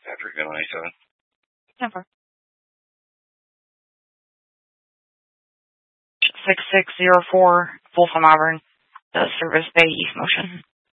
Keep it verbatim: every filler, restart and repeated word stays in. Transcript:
After gun ninety-seven. Never. six six zero four, Folsom Auburn, the Service Bay East Motion.